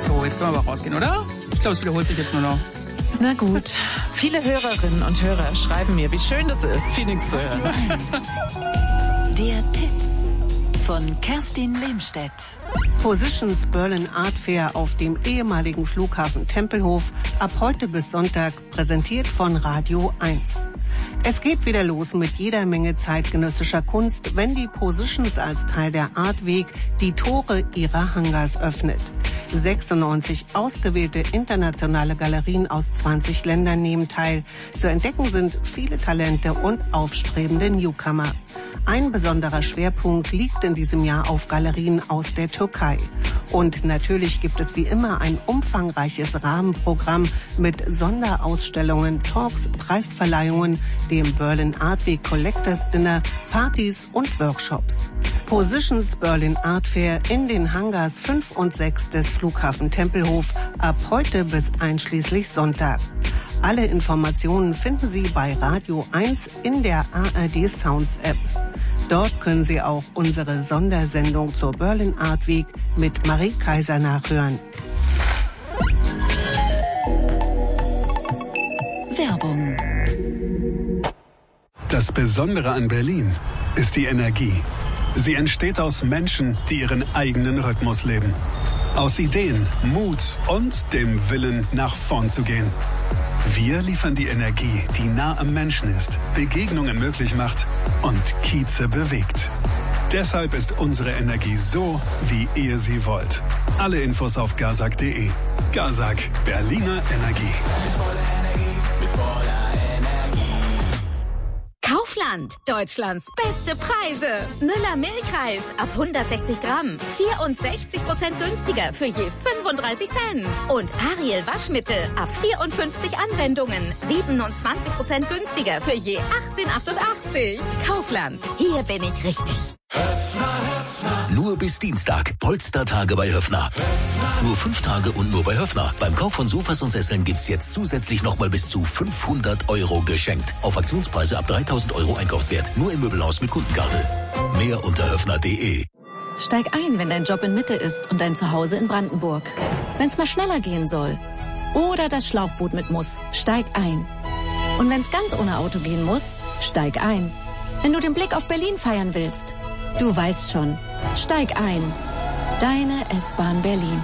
So, jetzt können wir aber rausgehen, oder? Ich glaube, es wiederholt sich jetzt nur noch. Na gut. Viele Hörerinnen und Hörer schreiben mir, wie schön das ist, Phoenix zu hören. Der Tipp von Kerstin Lehmstedt. Positions Berlin Art Fair auf dem ehemaligen Flughafen Tempelhof, ab heute bis Sonntag, präsentiert von Radio 1. Es geht wieder los mit jeder Menge zeitgenössischer Kunst, wenn die Positions als Teil der Art Week die Tore ihrer Hangars öffnet. 96 ausgewählte internationale Galerien aus 20 Ländern nehmen teil. Zu entdecken sind viele Talente und aufstrebende Newcomer. Ein besonderer Schwerpunkt liegt in diesem Jahr auf Galerien aus der Türkei. Und natürlich gibt es wie immer ein umfangreiches Rahmenprogramm mit Sonderausstellungen, Talks, Preisverleihungen, dem Berlin Art Week Collectors Dinner, Partys und Workshops. Positions Berlin Art Fair in den Hangars 5 und 6 des Flughafen Tempelhof ab heute bis einschließlich Sonntag. Alle Informationen finden Sie bei Radio 1 in der ARD Sounds App. Dort können Sie auch unsere Sondersendung zur Berlin Art Week mit Marie Kaiser nachhören. Werbung. Das Besondere an Berlin ist die Energie. Sie entsteht aus Menschen, die ihren eigenen Rhythmus leben. Aus Ideen, Mut und dem Willen, nach vorn zu gehen. Wir liefern die Energie, die nah am Menschen ist, Begegnungen möglich macht und Kieze bewegt. Deshalb ist unsere Energie so, wie ihr sie wollt. Alle Infos auf gazak.de. Gazak, Berliner Energie. Kaufland, Deutschlands beste Preise. Müller Milchreis ab 160 Gramm, 64% günstiger für je 35 Cent. Und Ariel Waschmittel ab 54 Anwendungen, 27% günstiger für je 18,88. Kaufland, hier bin ich richtig. Nur bis Dienstag. Polstertage bei Höffner. Nur 5 Tage und nur bei Höffner. Beim Kauf von Sofas und Sesseln gibt's jetzt zusätzlich nochmal bis zu 500 € geschenkt. Auf Aktionspreise ab 3.000 € Einkaufswert. Nur im Möbelhaus mit Kundenkarte. Mehr unter höffner.de. Steig ein, wenn dein Job in Mitte ist und dein Zuhause in Brandenburg. Wenn's mal schneller gehen soll. Oder das Schlauchboot mit muss. Steig ein. Und wenn's ganz ohne Auto gehen muss, steig ein. Wenn du den Blick auf Berlin feiern willst. Du weißt schon. Steig ein. Deine S-Bahn Berlin.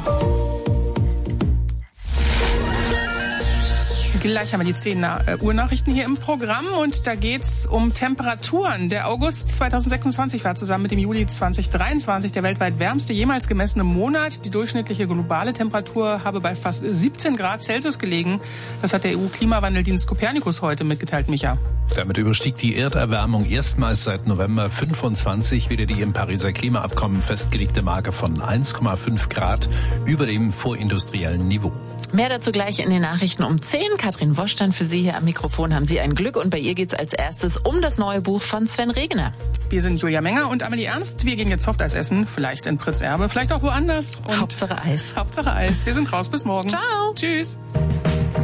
Gleich haben wir die 10 Uhr-Nachrichten hier im Programm und da geht's um Temperaturen. Der August 2026 war zusammen mit dem Juli 2023 der weltweit wärmste jemals gemessene Monat. Die durchschnittliche globale Temperatur habe bei fast 17 Grad Celsius gelegen. Das hat der EU-Klimawandeldienst Copernicus heute mitgeteilt, Micha. Damit überstieg die Erderwärmung erstmals seit November 25 wieder die im Pariser Klimaabkommen festgelegte Marke von 1,5 Grad über dem vorindustriellen Niveau. Mehr dazu gleich in den Nachrichten um 10. Katrin Wosch dann für Sie hier am Mikrofon. Haben Sie ein Glück und bei ihr geht's als erstes um das neue Buch von Sven Regener. Wir sind Julia Menger und Amelie Ernst. Wir gehen jetzt Softeis essen, vielleicht in Pritz Erbe, vielleicht auch woanders. Und Hauptsache Eis. Hauptsache Eis. Wir sind raus, bis morgen. Ciao. Tschüss.